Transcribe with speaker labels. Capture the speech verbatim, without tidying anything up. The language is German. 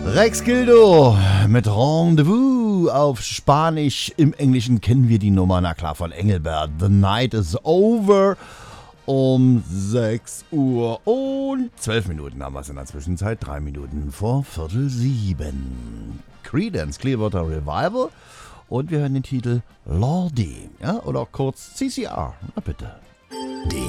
Speaker 1: Rex Gildo mit Rendezvous auf Spanisch. Im Englischen kennen wir die Nummer, na klar, von Engelbert. The Night is Over. Um sechs Uhr und zwölf Minuten haben wir es in der Zwischenzeit. Drei Minuten vor Viertel sieben. Creedence Clearwater Revival. Und wir hören den Titel Lordi. Ja, oder kurz C C R. Na bitte.
Speaker 2: Die